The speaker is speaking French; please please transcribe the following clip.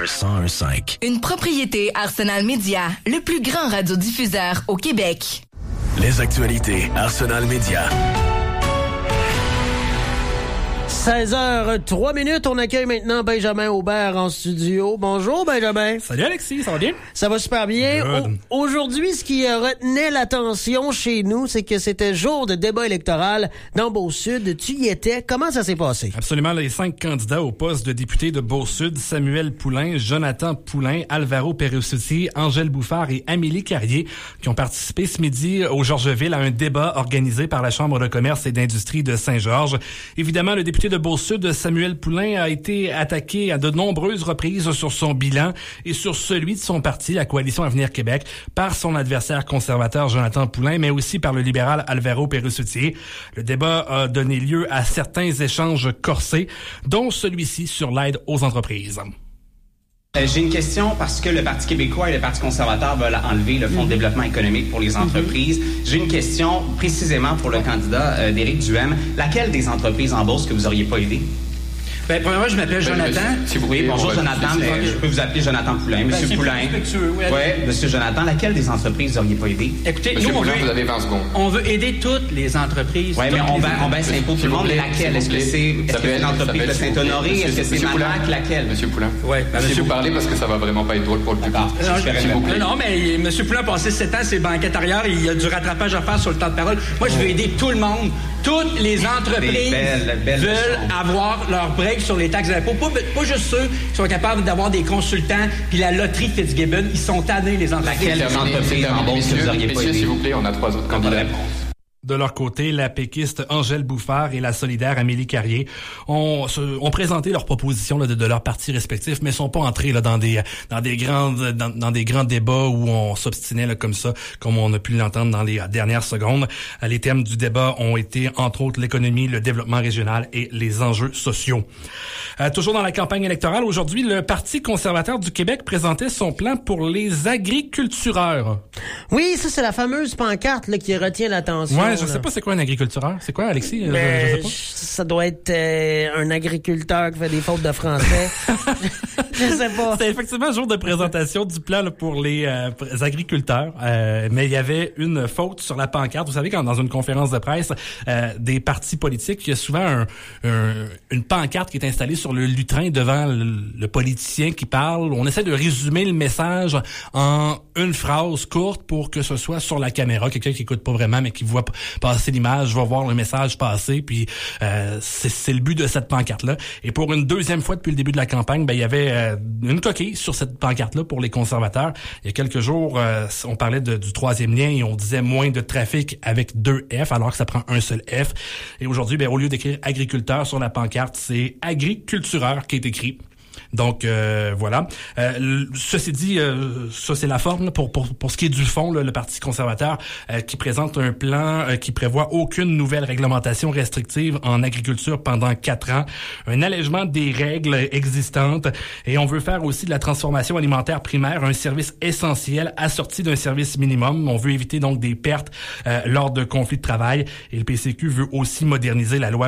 1015. Une propriété Arsenal Média, le plus grand radiodiffuseur au Québec. Les actualités Arsenal Média. 16h03. On accueille maintenant Benjamin Aubert en studio. Bonjour Benjamin. Salut Alexis, ça va bien? Ça va super bien. Aujourd'hui, ce qui retenait l'attention chez nous, c'est que c'était jour de débat électoral dans Beau-Sud. Tu y étais. Comment ça s'est passé? Absolument. Les 5 candidats au poste de député de Beau-Sud, Samuel Poulain, Jonathan Poulain, Alvaro Perucci, Angèle Bouffard et Amélie Carrier, qui ont participé ce midi au Georgeville à un débat organisé par la Chambre de commerce et d'industrie de Saint-Georges. Évidemment, le député de Beau-Sud, Samuel Poulain, a été attaqué à de nombreuses reprises sur son bilan et sur celui de son parti, la Coalition Avenir Québec, par son adversaire conservateur Jonathan Poulain, mais aussi par le libéral Alvaro Perucci. Le débat a donné lieu à certains échanges corsés, dont celui-ci sur l'aide aux entreprises. J'ai une question parce que le Parti québécois et le Parti conservateur veulent enlever le Fonds de développement économique pour les entreprises. J'ai une question précisément pour le candidat d'Éric Duhem. Laquelle des entreprises en bourse que vous auriez pas aidé? Bien, premièrement, je m'appelle Jonathan. Oui, bonjour Jonathan. Je peux vous appeler Jonathan Poulain. Monsieur Poulain. Oui, Monsieur Jonathan. Laquelle des entreprises vous n'auriez pas aidé? Écoutez, Monsieur Poulain, vous avez 20 secondes. On veut aider toutes les entreprises. Oui, mais on baisse l'impôt tout le monde. Laquelle? Est-ce que c'est une entreprise de Saint-Honoré? Est-ce que c'est Manac? Laquelle? Monsieur Poulain. Oui. Monsieur, vous parlez parce que ça va vraiment pas être drôle pour le public. Non, mais M. Poulain a passé 7 ans, c'est banquette arrière, il y a du rattrapage à faire sur le temps de parole. Moi, je veux aider tout le monde. Toutes les entreprises veulent avoir leur break sur les taxes d'impôt. Pas juste ceux qui sont capables d'avoir des consultants puis la loterie Fitzgibbon. Ils sont tannés, les entreprises. Laquelle entreprise en bourse que vous auriez pas aidé? S'il vous plaît, on a 3 autres candidats. De leur côté, la péquiste Angèle Bouffard et la solidaire Amélie Carrier ont présenté leurs propositions de leurs partis respectifs, mais sont pas entrés là, dans des grands débats où on s'obstinait là, comme ça, comme on a pu l'entendre dans les dernières secondes. Les thèmes du débat ont été, entre autres, l'économie, le développement régional et les enjeux sociaux. Toujours dans la campagne électorale, aujourd'hui, le Parti conservateur du Québec présentait son plan pour les agricultureurs. Oui, ça, c'est la fameuse pancarte là, qui retient l'attention. Ouais, je sais pas c'est quoi un agricultureur. C'est quoi, Alexis? Je sais pas. Ça doit être un agriculteur qui fait des fautes de français. Je sais pas. C'était effectivement un jour de présentation du plan là, pour les agriculteurs. Mais il y avait une faute sur la pancarte. Vous savez, quand dans une conférence de presse des partis politiques, il y a souvent une pancarte qui est installée sur le lutrin devant le politicien qui parle. On essaie de résumer le message en une phrase courte pour que ce soit sur la caméra. Quelqu'un qui écoute pas vraiment, mais qui voit passer l'image, va voir le message passer. Puis c'est le but de cette pancarte-là. Et pour une deuxième fois depuis le début de la campagne, il y avait une coquille sur cette pancarte-là pour les conservateurs. Il y a quelques jours, on parlait du troisième lien et on disait moins de trafic avec 2 F, alors que ça prend un seul F. Et aujourd'hui, au lieu d'écrire agriculteur sur la pancarte, c'est agricultureur qui est écrit. Donc voilà. Ceci dit, ça c'est la forme là, pour ce qui est du fond, là, le Parti conservateur qui présente un plan qui prévoit aucune nouvelle réglementation restrictive en agriculture pendant 4 ans, un allègement des règles existantes et on veut faire aussi de la transformation alimentaire primaire un service essentiel assorti d'un service minimum. On veut éviter donc des pertes lors de conflits de travail et le PCQ veut aussi moderniser la loi